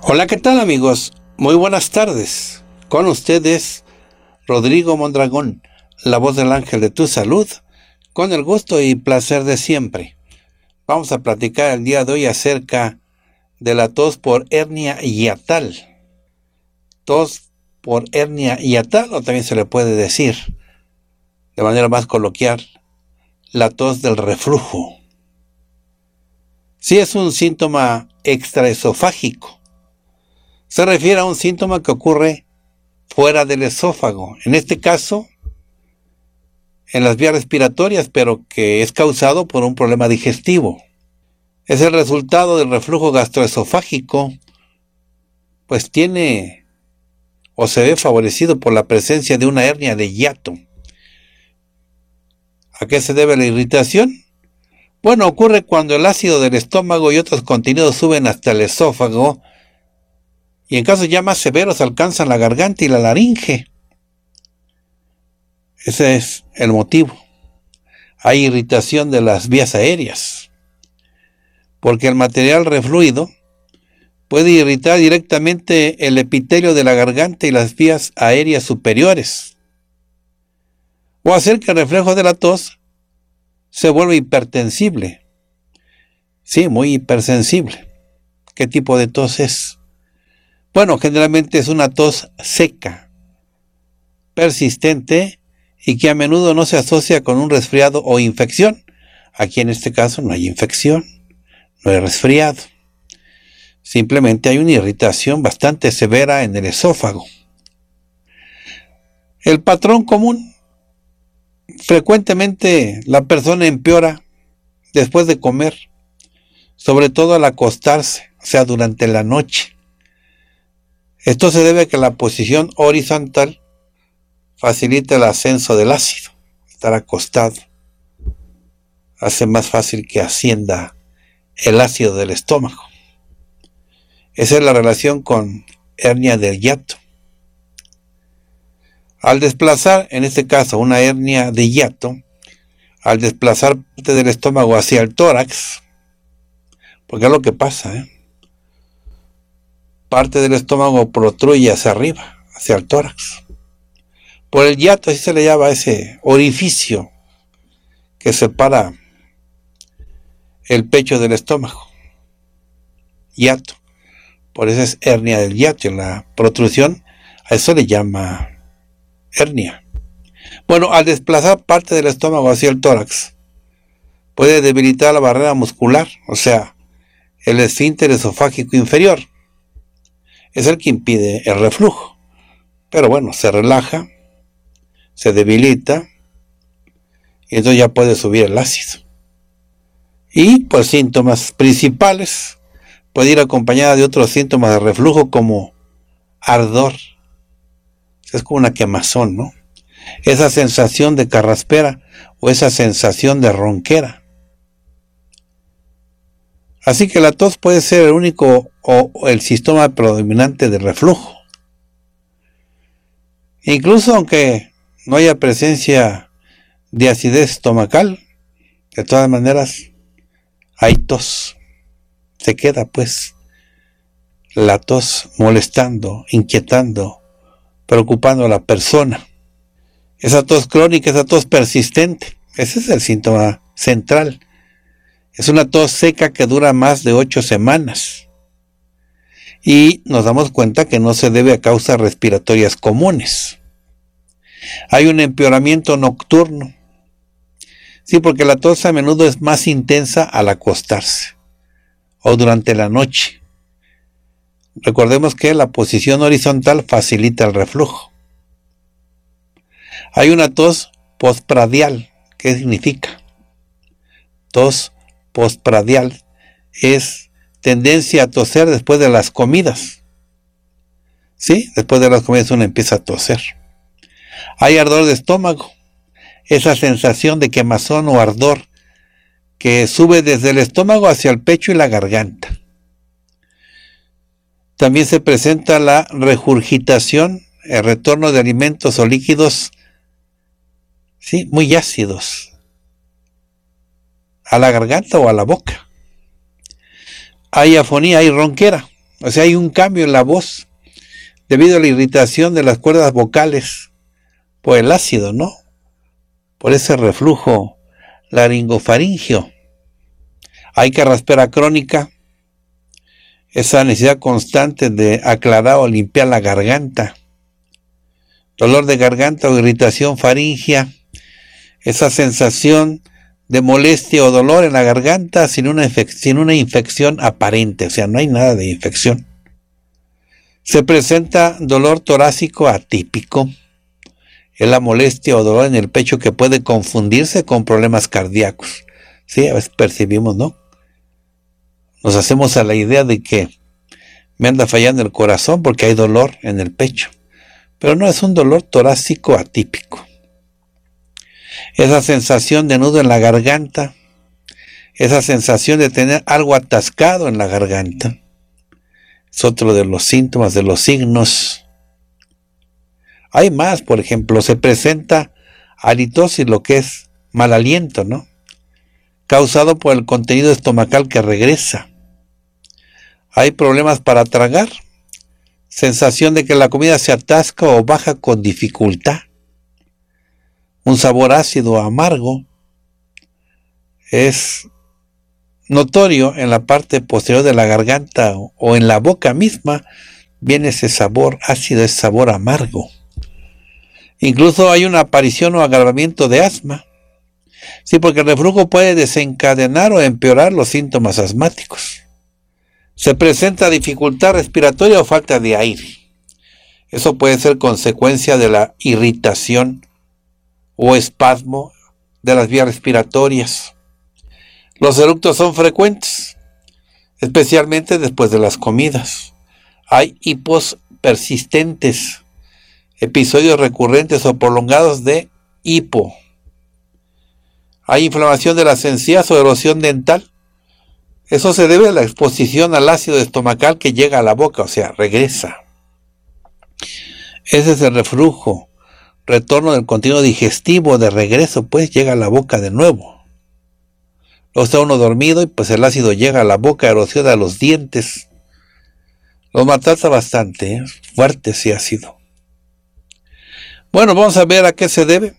Hola, ¿qué tal, amigos? Muy buenas tardes. Con ustedes, Rodrigo Mondragón, la voz del ángel de tu salud, con el gusto y placer de siempre. Vamos a platicar el día de hoy acerca de la tos por hernia hiatal. Tos por hernia hiatal, o también se le puede decir, de manera más coloquial, la tos del reflujo. Sí, es un síntoma extraesofágico. Se refiere a un síntoma que ocurre fuera del esófago, en este caso en las vías respiratorias, pero que es causado por un problema digestivo. Es el resultado del reflujo gastroesofágico, pues tiene o se ve favorecido por la presencia de una hernia de hiato. ¿A qué se debe la irritación? Bueno, ocurre cuando el ácido del estómago y otros contenidos suben hasta el esófago, y en casos ya más severos alcanzan la garganta y la laringe. Ese es el motivo. Hay irritación de las vías aéreas, porque el material refluido puede irritar directamente el epitelio de la garganta y las vías aéreas superiores, o hacer que el reflejo de la tos se vuelva hipertensible. Sí, muy hipersensible. ¿Qué tipo de tos es? Bueno, generalmente es una tos seca, persistente y que a menudo no se asocia con un resfriado o infección. Aquí en este caso no hay infección, no hay resfriado. Simplemente hay una irritación bastante severa en el esófago. El patrón común: frecuentemente la persona empeora después de comer, sobre todo al acostarse, o sea, durante la noche. Esto se debe a que la posición horizontal facilita el ascenso del ácido. Estar acostado hace más fácil que ascienda el ácido del estómago. Esa es la relación con hernia del hiato. Al desplazar, en este caso, una hernia de hiato, al desplazar parte del estómago hacia el tórax, porque es lo que pasa, parte del estómago protruye hacia arriba, hacia el tórax. Por el hiato, así se le llama ese orificio que separa el pecho del estómago. Hiato. Por eso es hernia del hiato. En la protrusión, a eso le llama hernia. Bueno, al desplazar parte del estómago hacia el tórax, puede debilitar la barrera muscular, o sea, el esfínter esofágico inferior. Es el que impide el reflujo. Pero bueno, se relaja, se debilita, y entonces ya puede subir el ácido. Y pues síntomas principales, puede ir acompañada de otros síntomas de reflujo como ardor. Es como una quemazón, ¿no? Esa sensación de carraspera o esa sensación de ronquera. Así que la tos puede ser el único o el síntoma predominante de reflujo. Incluso aunque no haya presencia de acidez estomacal, de todas maneras hay tos. Se queda pues la tos molestando, inquietando, preocupando a la persona. Esa tos crónica, esa tos persistente, ese es el síntoma central. Es una tos seca que dura más de 8 semanas. Y nos damos cuenta que no se debe a causas respiratorias comunes. Hay un empeoramiento nocturno. Sí, porque la tos a menudo es más intensa al acostarse o durante la noche. Recordemos que la posición horizontal facilita el reflujo. Hay una tos postprandial. ¿Qué significa? Tos postprandial es tendencia a toser después de las comidas. ¿Sí? Después de las comidas uno empieza a toser. Hay ardor de estómago. Esa sensación de quemazón o ardor que sube desde el estómago hacia el pecho y la garganta. También se presenta la regurgitación, el retorno de alimentos o líquidos, sí, muy ácidos, a la garganta o a la boca. Hay afonía, hay ronquera, O sea, hay un cambio en la voz debido a la irritación de las cuerdas vocales por el ácido, ¿no? Por ese reflujo laringofaringio. Hay carraspera crónica, esa necesidad constante de aclarar o limpiar la garganta. Dolor de garganta o irritación faríngea, esa sensación de molestia o dolor en la garganta sin una infección aparente, o sea, no hay nada de infección. Se presenta dolor torácico atípico, es la molestia o dolor en el pecho que puede confundirse con problemas cardíacos. Sí, a veces percibimos, ¿no? Nos hacemos a la idea de que me anda fallando el corazón porque hay dolor en el pecho. Pero no, es un dolor torácico atípico. Esa sensación de nudo en la garganta, esa sensación de tener algo atascado en la garganta, es otro de los síntomas, de los signos. Hay más, por ejemplo, se presenta halitosis, lo que es mal aliento, ¿no? Causado por el contenido estomacal que regresa. Hay problemas para tragar, sensación de que la comida se atasca o baja con dificultad. Un sabor ácido o amargo es notorio en la parte posterior de la garganta o en la boca misma. Viene ese sabor ácido, ese sabor amargo. Incluso hay una aparición o agravamiento de asma. Sí, porque el reflujo puede desencadenar o empeorar los síntomas asmáticos. Se presenta dificultad respiratoria o falta de aire. Eso puede ser consecuencia de la irritación o espasmo de las vías respiratorias. Los eructos son frecuentes, especialmente después de las comidas. Hay hipos persistentes, episodios recurrentes o prolongados de hipo. Hay inflamación de las encías o erosión dental. Eso se debe a la exposición al ácido estomacal que llega a la boca, o sea, regresa. Ese es el reflujo, retorno del contenido digestivo de regreso, pues llega a la boca de nuevo. Luego está uno dormido y pues el ácido llega a la boca, erosiona los dientes. Los maltrata bastante, fuerte sí ha sido. Bueno, vamos a ver a qué se debe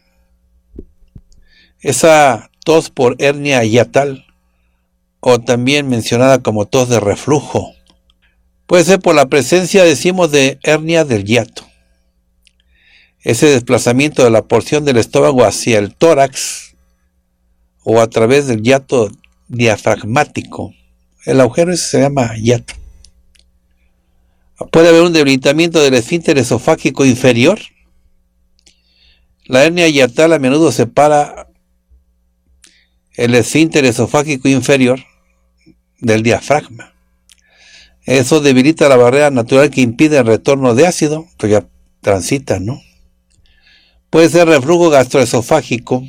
esa tos por hernia hiatal, o también mencionada como tos de reflujo. Puede ser por la presencia, decimos, de hernia del hiato. Ese desplazamiento de la porción del estómago hacia el tórax o a través del hiato diafragmático. El agujero ese se llama hiato. Puede haber un debilitamiento del esfínter esofágico inferior. La hernia hiatal a menudo separa el esfínter esofágico inferior del diafragma. Eso debilita la barrera natural que impide el retorno de ácido, pues ya transita, ¿no? Puede ser reflujo gastroesofágico,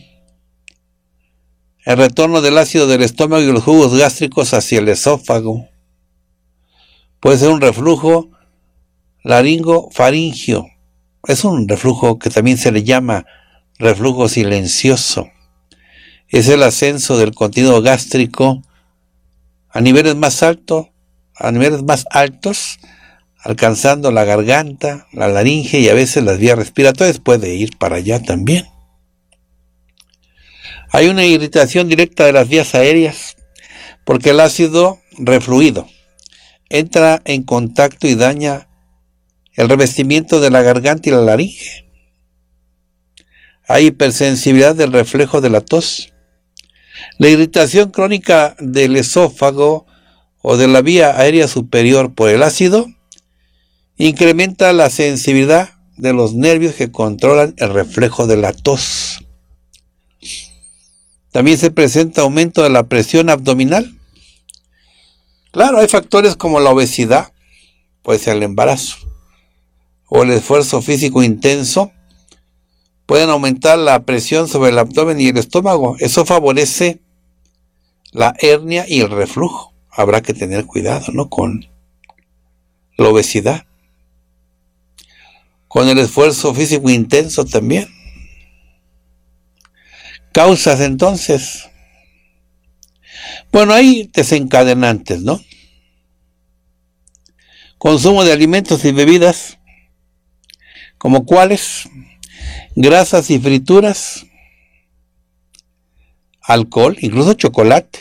el retorno del ácido del estómago y los jugos gástricos hacia el esófago. Puede ser un reflujo laringofaringio. Es un reflujo que también se le llama reflujo silencioso. Es el ascenso del contenido gástrico a niveles más altos, alcanzando la garganta, la laringe y a veces las vías respiratorias. Puede ir para allá también. Hay una irritación directa de las vías aéreas porque el ácido refluido entra en contacto y daña el revestimiento de la garganta y la laringe. Hay hipersensibilidad del reflejo de la tos. La irritación crónica del esófago o de la vía aérea superior por el ácido incrementa la sensibilidad de los nervios que controlan el reflejo de la tos. También se presenta aumento de la presión abdominal. Claro, hay factores como la obesidad, puede ser el embarazo, o el esfuerzo físico intenso, pueden aumentar la presión sobre el abdomen y el estómago. Eso favorece la hernia y el reflujo. Habrá que tener cuidado, ¿no?, con la obesidad. Con el esfuerzo físico intenso también. Causas entonces. Bueno, hay desencadenantes, ¿no? Consumo de alimentos y bebidas, como cuáles: grasas y frituras, alcohol, incluso chocolate,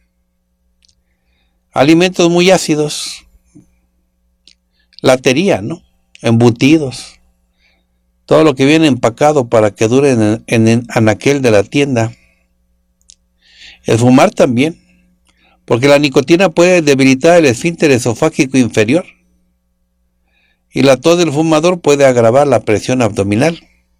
alimentos muy ácidos, latería, ¿no? Embutidos, todo lo que viene empacado para que dure en el anaquel de la tienda. El fumar también, porque la nicotina puede debilitar el esfínter esofágico inferior y la tos del fumador puede agravar la presión abdominal.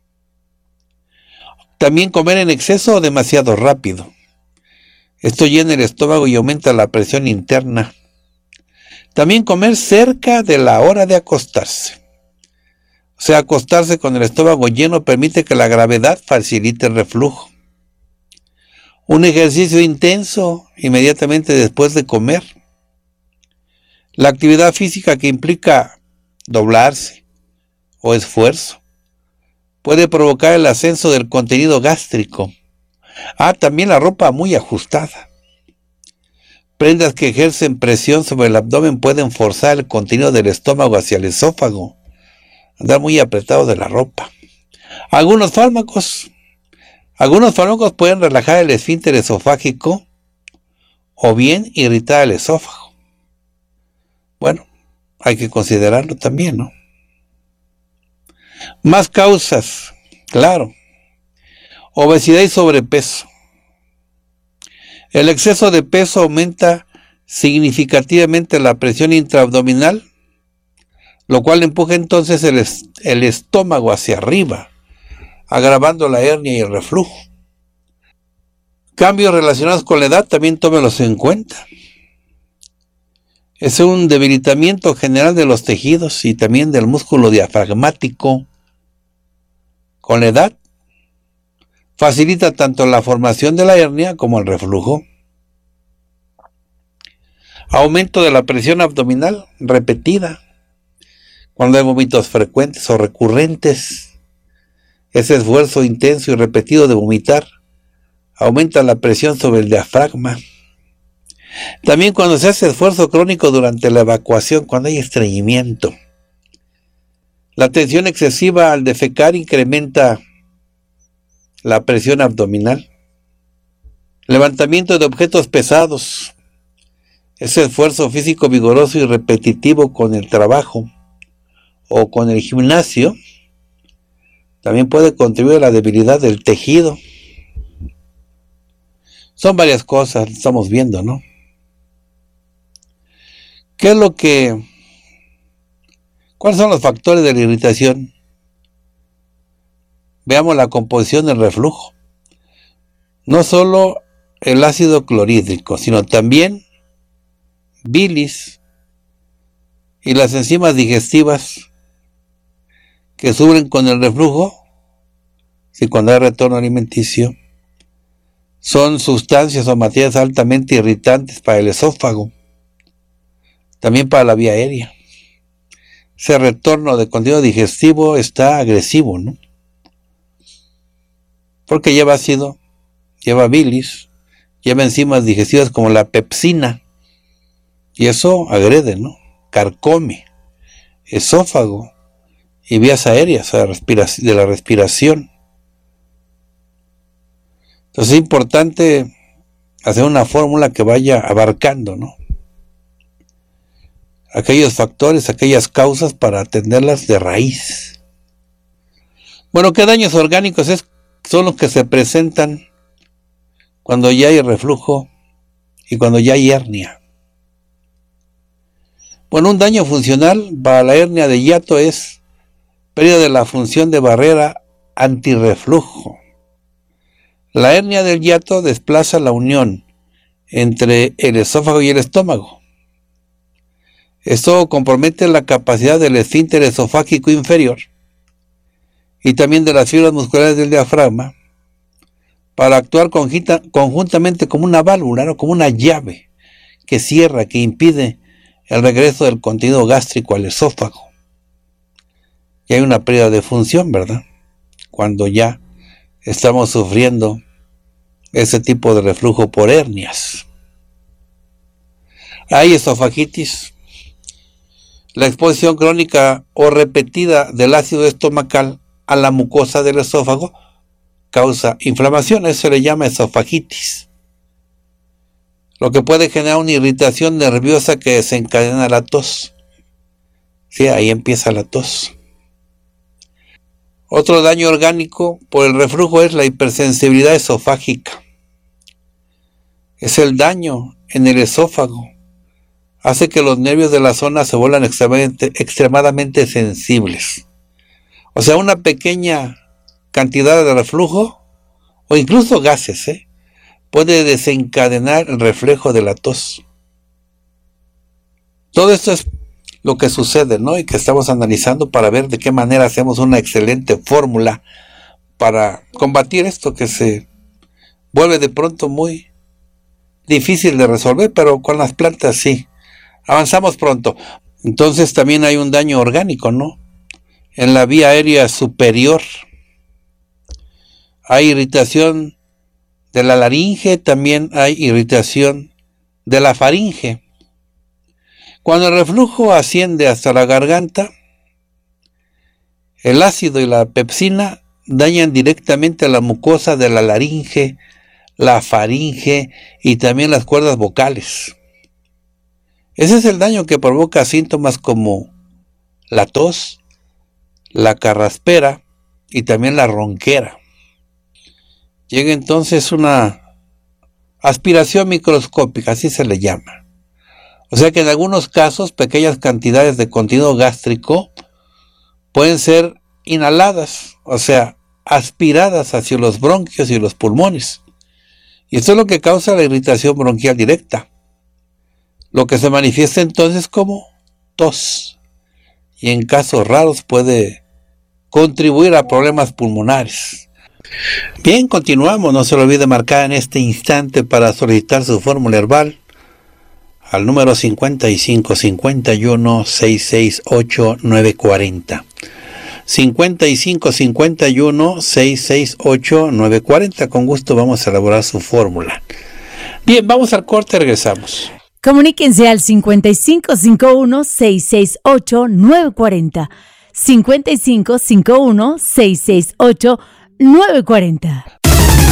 También comer en exceso o demasiado rápido. Esto llena el estómago y aumenta la presión interna. También comer cerca de la hora de acostarse. O sea, acostarse con el estómago lleno permite que la gravedad facilite el reflujo. Un ejercicio intenso inmediatamente después de comer. La actividad física que implica doblarse o esfuerzo puede provocar el ascenso del contenido gástrico. También la ropa muy ajustada. Prendas que ejercen presión sobre el abdomen pueden forzar el contenido del estómago hacia el esófago. Andar muy apretado de la ropa. Algunos fármacos pueden relajar el esfínter esofágico o bien irritar el esófago. Bueno, hay que considerarlo también, ¿no? Más causas, claro. Obesidad y sobrepeso. El exceso de peso aumenta significativamente la presión intraabdominal, lo cual empuja entonces el estómago hacia arriba, agravando la hernia y el reflujo. Cambios relacionados con la edad también tómelos en cuenta. Es un debilitamiento general de los tejidos y también del músculo diafragmático. Con la edad, facilita tanto la formación de la hernia como el reflujo. Aumento de la presión abdominal repetida. Cuando hay vómitos frecuentes o recurrentes, ese esfuerzo intenso y repetido de vomitar aumenta la presión sobre el diafragma. También cuando se hace esfuerzo crónico durante la evacuación, cuando hay estreñimiento. La tensión excesiva al defecar incrementa la presión abdominal. Levantamiento de objetos pesados. Ese esfuerzo físico vigoroso y repetitivo con el trabajo o con el gimnasio también puede contribuir a la debilidad del tejido. Son varias cosas, estamos viendo, ¿no? ¿Cuáles son los factores de la irritación? Veamos la composición del reflujo. No solo el ácido clorhídrico, sino también bilis y las enzimas digestivas que sufren con el reflujo, si cuando hay retorno alimenticio, son sustancias o materias altamente irritantes para el esófago, también para la vía aérea. Ese retorno de contenido digestivo está agresivo, ¿no? Porque lleva ácido, lleva bilis, lleva enzimas digestivas como la pepsina, y eso agrede, ¿no? Carcome esófago y vías aéreas de la respiración. Entonces es importante hacer una fórmula que vaya abarcando, ¿no? Aquellos factores, aquellas causas para atenderlas de raíz. Bueno, ¿qué daños orgánicos son los que se presentan cuando ya hay reflujo y cuando ya hay hernia? Bueno, un daño funcional para la hernia de hiato es pérdida de la función de barrera antirreflujo. La hernia del hiato desplaza la unión entre el esófago y el estómago. Esto compromete la capacidad del esfínter esofágico inferior y también de las fibras musculares del diafragma para actuar conjuntamente como una válvula, ¿no? Como una llave que cierra, que impide el regreso del contenido gástrico al esófago. Y hay una pérdida de función, ¿verdad? Cuando ya estamos sufriendo ese tipo de reflujo por hernias. Hay esofagitis. La exposición crónica o repetida del ácido estomacal a la mucosa del esófago causa inflamación, eso se le llama esofagitis, lo que puede generar una irritación nerviosa que desencadena la tos. Sí, ahí empieza la tos. Otro daño orgánico por el reflujo es la hipersensibilidad esofágica. Es el daño en el esófago. Hace que los nervios de la zona se vuelvan extremadamente sensibles. O sea, una pequeña cantidad de reflujo o incluso gases, puede desencadenar el reflejo de la tos. Todo esto es lo que sucede, ¿no? Y que estamos analizando para ver de qué manera hacemos una excelente fórmula para combatir esto que se vuelve de pronto muy difícil de resolver, pero con las plantas sí. Avanzamos pronto. Entonces también hay un daño orgánico, ¿no? En la vía aérea superior hay irritación de la laringe, también hay irritación de la faringe. Cuando el reflujo asciende hasta la garganta, el ácido y la pepsina dañan directamente a la mucosa de la laringe, la faringe y también las cuerdas vocales. Ese es el daño que provoca síntomas como la tos, la carraspera y también la ronquera. Llega entonces una aspiración microscópica, así se le llama. O sea que en algunos casos pequeñas cantidades de contenido gástrico pueden ser inhaladas, o sea, aspiradas hacia los bronquios y los pulmones. Y esto es lo que causa la irritación bronquial directa, lo que se manifiesta entonces como tos. Y en casos raros puede contribuir a problemas pulmonares. Bien, continuamos. No se lo olvide marcar en este instante para solicitar su fórmula herbal al número 55 51 668 940. 55 51 668 940. Con gusto vamos a elaborar su fórmula. Bien, vamos al corte, regresamos. Comuníquense al 55 51 668 940. 55 51 668 940.